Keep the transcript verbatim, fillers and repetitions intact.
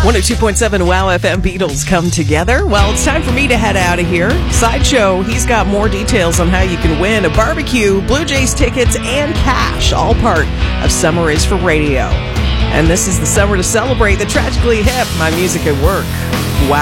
one oh two point seven Wow F M Beatles come together. Well, it's time for me to head out of here. Sideshow, he's got more details on how you can win a barbecue, Blue Jays tickets, and cash, all part of Summer is for Radio. And this is the summer to celebrate the Tragically Hip, my music at work.